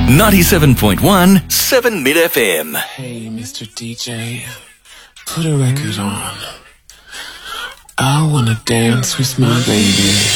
97.1 7 Mid FM. Hey, Mr. DJ, put a record on. I wanna dance with my baby.